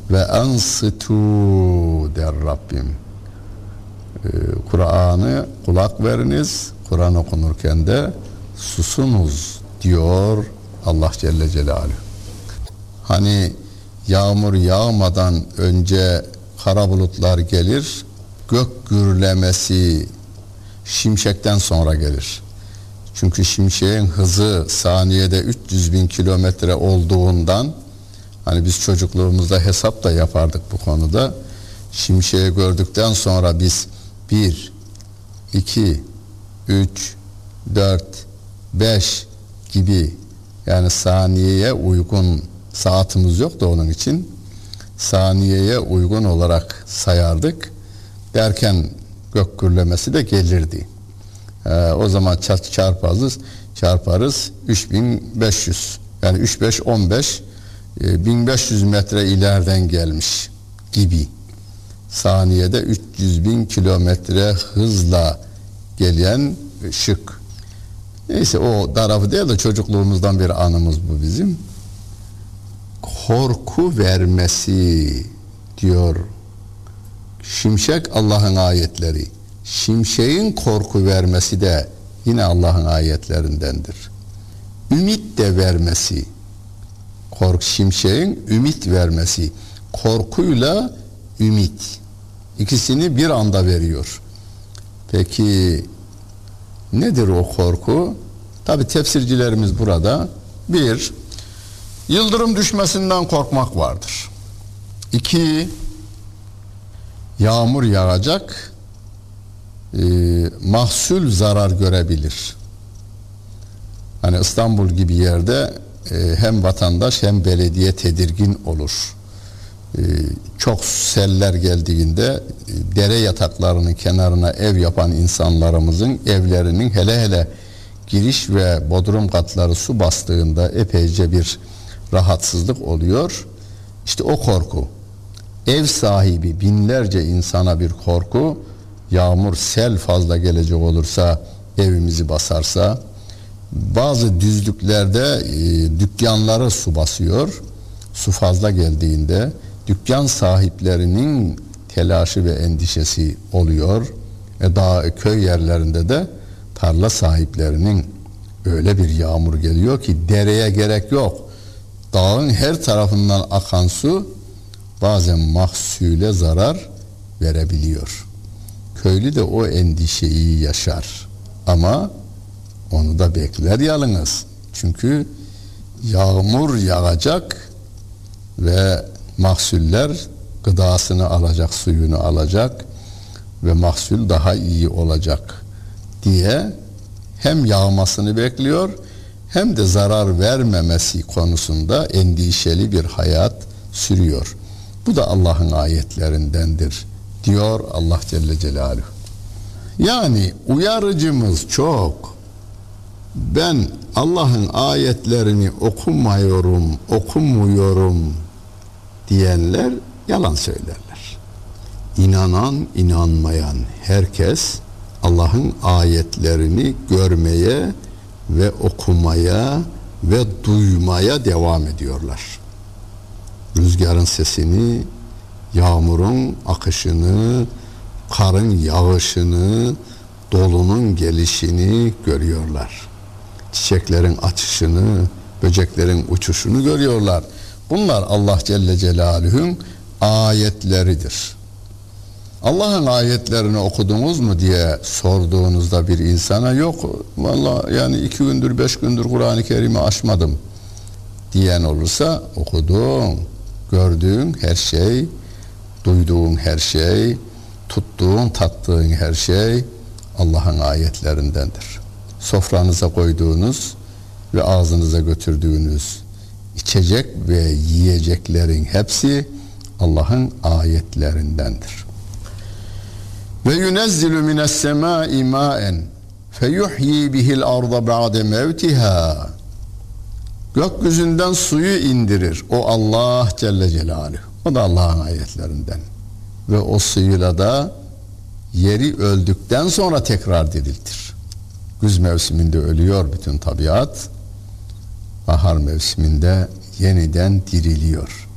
ve ansitu der Rabbim. Kur'an'ı kulak veriniz, Kur'an okunurken de susunuz diyor Allah Celle Celaluhu. Hani yağmur yağmadan önce kara bulutlar gelir, gök gürlemesi şimşekten sonra gelir. Çünkü şimşeğin hızı saniyede 300.000 kilometre olduğundan, hani biz çocukluğumuzda hesap da yapardık bu konuda. Şimşeği gördükten sonra biz 1, 2, 3, 4, 5 gibi, yani saniyeye uygun, saatimiz yoktu onun için, saniyeye uygun olarak sayardık. Derken gök gürlemesi de gelirdi. O zaman çarparız 3500, yani 3 5 15, 1500 metre ileriden gelmiş gibi. Saniyede 300.000 kilometre hızla gelen ışık. Neyse, o tarafı değil de çocukluğumuzdan bir anımız bu bizim. Korku vermesi diyor. Şimşek Allah'ın ayetleri. Şimşeğin korku vermesi de yine Allah'ın ayetlerindendir. Ümit de vermesi. Şimşeğin ümit vermesi. Korkuyla ümit. İkisini bir anda veriyor. Peki nedir o korku? Tabi tefsircilerimiz burada: 1, yıldırım düşmesinden korkmak vardır. 2, yağmur yağacak, mahsul zarar görebilir. Hani İstanbul gibi yerde hem vatandaş hem belediye tedirgin olur. Çok seller geldiğinde dere yataklarının kenarına ev yapan insanlarımızın evlerinin hele hele giriş ve bodrum katları su bastığında epeyce bir rahatsızlık oluyor. İşte o korku. Ev sahibi binlerce insana bir korku. Yağmur, sel fazla gelecek olursa, evimizi basarsa, bazı düzlüklerde dükkanları su basıyor. Su fazla geldiğinde dükkan sahiplerinin telaşı ve endişesi oluyor. Dağ, köy yerlerinde de tarla sahiplerinin öyle bir yağmur geliyor ki dereye gerek yok. Dağın her tarafından akan su bazen mahsule zarar verebiliyor. Köylü de o endişeyi yaşar. Ama onu da bekler yalnız. Çünkü yağmur yağacak ve mahsuller gıdasını alacak, suyunu alacak ve mahsul daha iyi olacak diye hem yağmasını bekliyor hem de zarar vermemesi konusunda endişeli bir hayat sürüyor. Bu da Allah'ın ayetlerindendir diyor Allah Celle Celaluhu. Yani uyarıcımız çok. Ben Allah'ın ayetlerini okumuyorum diyenler yalan söylerler. İnanan, inanmayan herkes Allah'ın ayetlerini görmeye ve okumaya ve duymaya devam ediyorlar. Rüzgarın sesini, yağmurun akışını, karın yağışını, dolunun gelişini görüyorlar. Çiçeklerin açışını, böceklerin uçuşunu görüyorlar. Bunlar Allah Celle Celaluhu'nun ayetleridir. Allah'ın ayetlerini okudunuz mu diye sorduğunuzda bir insana, yok vallahi yani 2 gündür 5 gündür Kur'an-ı Kerim'i açmadım diyen olursa, okuduğun, gördüğün her şey, duyduğun her şey, tuttuğun, tattığın her şey Allah'ın ayetlerindendir. Sofranıza koyduğunuz ve ağzınıza götürdüğünüz içecek ve yiyeceklerin hepsi Allah'ın ayetlerindendir. Ve yunezzilu mines semai ma'en feyuhyi bihil arda ba'de mevtiha. Gökyüzünden suyu indirir o Allah Celle Celaluhu. O da Allah'ın ayetlerinden. Ve o suyuyla da yeri öldükten sonra tekrar diriltir. Güz mevsiminde ölüyor bütün tabiat. Bahar mevsiminde yeniden diriliyor.